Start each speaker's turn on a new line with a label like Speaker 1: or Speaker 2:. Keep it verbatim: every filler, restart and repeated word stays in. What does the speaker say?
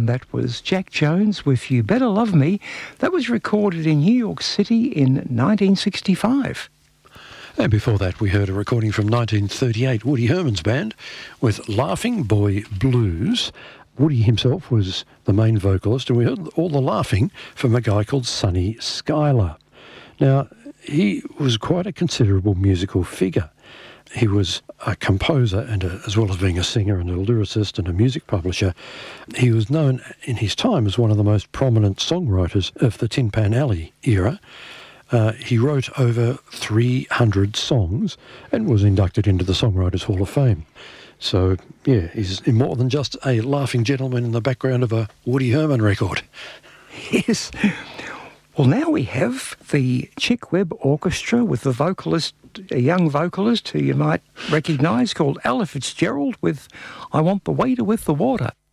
Speaker 1: and that was Jack Jones with You Better Love Me. That was recorded in New York City in nineteen sixty-five.
Speaker 2: And before that, we heard a recording from nineteen thirty-eight, Woody Herman's band, with Laughing Boy Blues. Woody himself was the main vocalist, and we heard all the laughing from a guy called Sonny Schuyler. Now, he was quite a considerable musical figure. He was a composer, and a, as well as being a singer and a lyricist and a music publisher, he was known in his time as one of the most prominent songwriters of the Tin Pan Alley era. Uh, he wrote over three hundred songs and was inducted into the Songwriters Hall of Fame. So, yeah, he's more than just a laughing gentleman in the background of a Woody Herman record.
Speaker 1: Yes. Well, now we have the Chick Webb Orchestra with the vocalist, a young vocalist who you might recognise, called Ella Fitzgerald with I Want the Waiter with the Water.